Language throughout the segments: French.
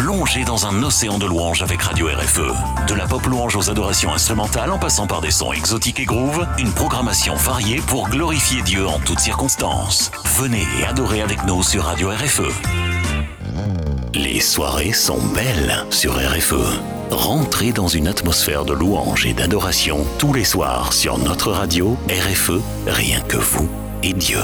plongez dans un océan de louanges avec Radio RFE. De la pop louange aux adorations instrumentales en passant par des sons exotiques et groove, une programmation variée pour glorifier Dieu en toutes circonstances. Venez et adorez avec nous sur Radio RFE. Les soirées sont belles sur RFE. Rentrez dans une atmosphère de louange et d'adoration tous les soirs sur notre radio RFE, rien que vous et Dieu.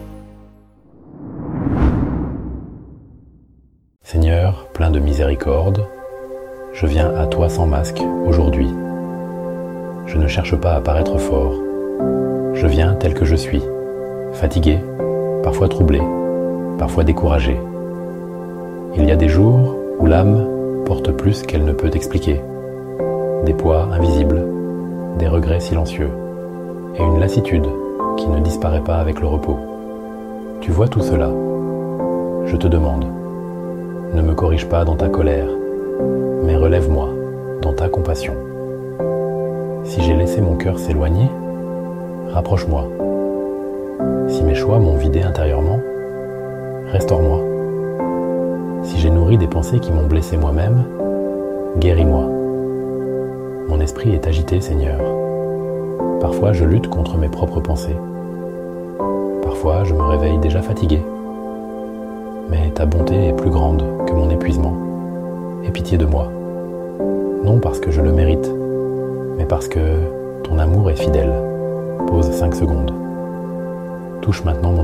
Seigneur, plein de miséricorde, je viens à toi sans masque aujourd'hui. Je ne cherche pas à paraître fort. Je viens tel que je suis, fatigué, parfois troublé, parfois découragé. Il y a des jours où l'âme porte plus qu'elle ne peut expliquer, des poids invisibles, des regrets silencieux, et une lassitude qui ne disparaît pas avec le repos. Tu vois tout cela. Je te demande, ne me corrige pas dans ta colère, mais relève-moi dans ta compassion. Si j'ai laissé mon cœur s'éloigner, rapproche-moi. Si mes choix m'ont vidé intérieurement, restaure-moi. Si j'ai nourri des pensées qui m'ont blessé moi-même, guéris-moi. Mon esprit est agité, Seigneur. Parfois, je lutte contre mes propres pensées. Parfois, je me réveille déjà fatigué. Mais ta bonté est plus grande que mon épuisement. Aie pitié de moi. Non parce que je le mérite, mais parce que ton amour est fidèle. Pause 5 secondes. Touche maintenant mon